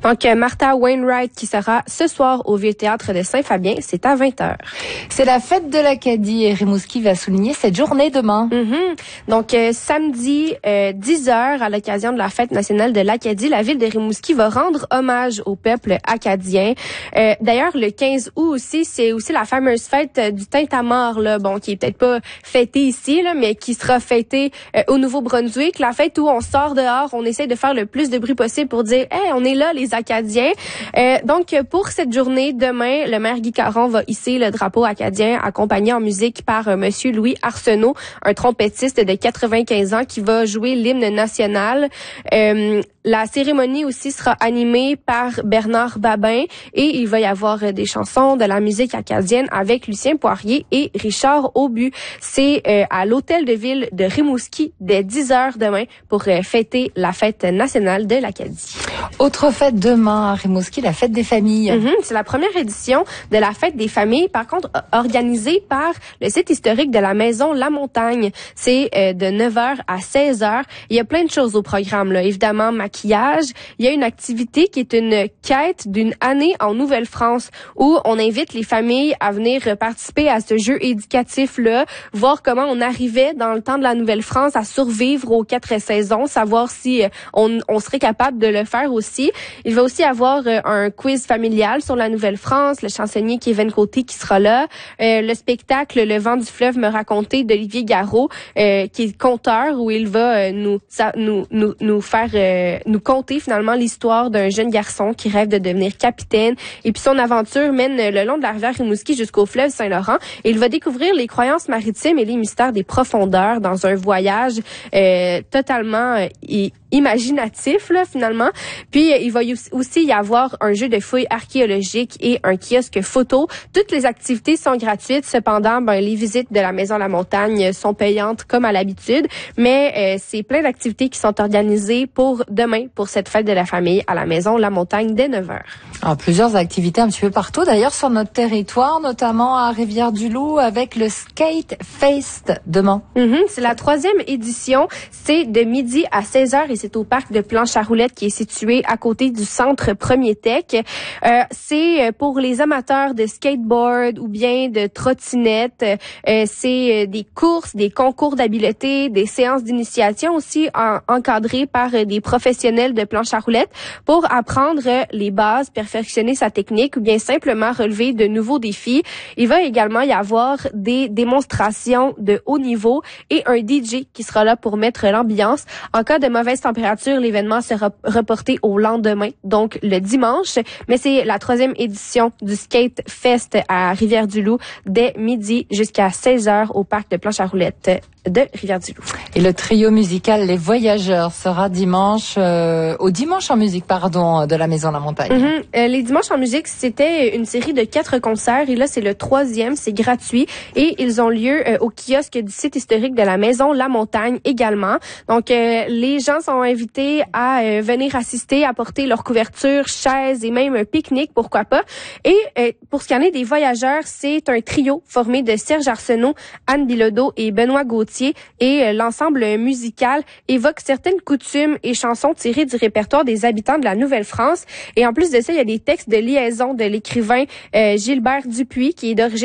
Donc, Martha Wainwright qui sera ce soir au Vieux-Théâtre de Saint-Fabien, c'est à 20h. C'est la fête de l'Acadie et Rimouski va souligner cette journée demain. Donc, samedi, 10h, à l'occasion de la fête nationale de l'Acadie, la ville de Rimouski va rendre hommage au peuple acadien. D'ailleurs, le 15 août aussi, c'est aussi la fameuse fête du Tintamarre, là, bon, qui est peut-être pas fêtée ici, là, mais qui sera fêtée au Nouveau-Brunswick. La fête où on sort dehors, on essaie de faire le plus de bruit possible pour dire « Hey, on est là, les Acadiens ». Donc, pour cette journée, demain, le maire Guy Caron va hisser le drapeau acadien, accompagné en musique par Monsieur Louis Arsenault, un trompettiste de 95 ans qui va jouer l'hymne national. La cérémonie aussi sera animée par Bernard Babin et il va y avoir des chansons, de la musique acadienne avec Lucien Poirier et Richard Aubu. C'est à l'hôtel de ville de Rimouski dès 10h demain pour fêter la fête nationale de l'Acadie. Autre fête demain à Rimouski, la fête des familles. C'est la première édition de la fête des familles, par contre organisée par le site historique de la maison La Montagne. C'est de 9h à 16h. Il y a plein de choses au programme, là. Évidemment, maquillage. Il y a une activité qui est une quête d'une année en Nouvelle-France où on invite les familles à venir participer à ce jeu éducatif-là, voir comment on arrivait dans le temps de la Nouvelle-France à survivre aux 4 saisons, savoir si on serait capable de le faire aussi. Il va aussi avoir un quiz familial sur la Nouvelle-France, le chansonnier Kevin Côté qui sera là, le spectacle Le vent du fleuve me raconter d'Olivier Garreau, qui est conteur, où il va nous faire nous conter finalement l'histoire d'un jeune garçon qui rêve de devenir capitaine. Et puis son aventure mène le long de la rivière Rimouski jusqu'au fleuve Saint-Laurent. Et il va découvrir les croyances maritimes et les mystères des profondeurs dans un voyage totalement imaginatif là finalement. Puis il va aussi y avoir un jeu de fouilles archéologiques et un kiosque photo. Toutes les activités sont gratuites. Cependant, les visites de la Maison La Montagne sont payantes comme à l'habitude, mais c'est plein d'activités qui sont organisées pour demain pour cette fête de la famille à la Maison La Montagne dès 9h. Alors, plusieurs activités un petit peu partout d'ailleurs sur notre territoire, notamment à Rivière-du-Loup avec le Skate Fest demain. C'est la 3e édition. C'est de midi à 16h et c'est au parc de Planche-à-Roulettes qui est situé à côté du centre Premier Tech. C'est pour les amateurs de skateboard ou bien de trottinette. C'est des courses, des concours d'habileté, des séances d'initiation aussi encadrées par des professionnels de planche à roulettes pour apprendre les bases, perfectionner sa technique ou bien simplement relever de nouveaux défis. Il va également y avoir des démonstrations de haut niveau et un DJ qui sera là pour mettre l'ambiance. En cas de mauvaise température, l'événement sera reporté au lendemain, donc le dimanche. Mais c'est la 3e édition du Skate Fest à Rivière-du-Loup dès midi jusqu'à 16h au parc de planche à roulettes de Rivière-du-Loup. Et le trio musical Les Voyageurs sera au dimanche en musique, de la Maison La Montagne. Les dimanches en musique, c'était une série de 4 concerts et là, c'est le 3e, c'est gratuit et ils ont lieu au kiosque du site historique de la Maison La Montagne également. Donc, les gens sont invités à venir assister, apporter leur couverture, chaises et même un pique-nique, pourquoi pas. Et pour ce qui en est des Voyageurs, c'est un trio formé de Serge Arsenault, Anne Bilodeau et Benoît Gauthier. Et l'ensemble musical évoque certaines coutumes et chansons tirées du répertoire des habitants de la Nouvelle-France. Et en plus de ça, il y a des textes de liaison de l'écrivain Gilbert Dupuis, qui est d'origine